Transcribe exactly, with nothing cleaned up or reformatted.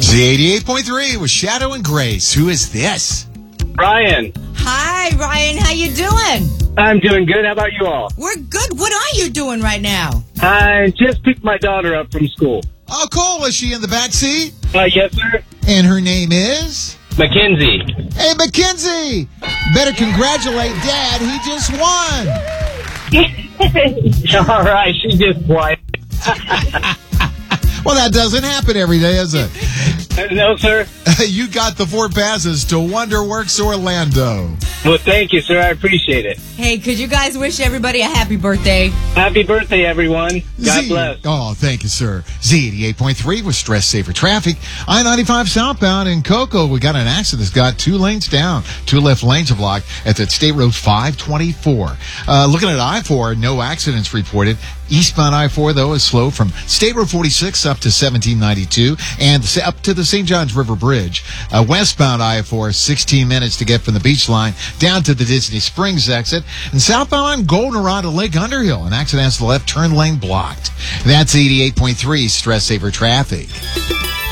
Z eighty-eight point three with Shadow and Grace. Who is this? Ryan. Hi, Ryan. How you doing? I'm doing good. How about you all? We're good. What are you doing right now? I just picked my daughter up from school. Oh, cool. Is she in the back seat? Uh, yes, sir. And her name is? Mackenzie. Hey, Mackenzie. Better congratulate Dad. He just won. All right. She's just quiet. Well, that doesn't happen every day, does it? No, sir. You got the four passes to Wonderworks Orlando. Well, thank you, sir. I appreciate it. Hey, could you guys wish everybody a happy birthday? Happy birthday, everyone. God Z- bless. Oh, thank you, sir. Z eighty-eight point three with Stress Safer Traffic. I ninety-five southbound in Cocoa. We got an accident that's got two lanes down. Two left lanes are blocked at that State Road five twenty-four. Uh, looking at I four, no accidents reported. Eastbound I four, though, is slow from State Road forty-six up to seventeen ninety-two and up to the Saint Johns River Bridge. Uh, westbound I four, sixteen minutes to get from the beach line down to the Disney Springs exit. And southbound on Goldenrod to Lake Underhill. An accident has the left turn lane blocked. That's eighty-eight point three Stress Saver Traffic.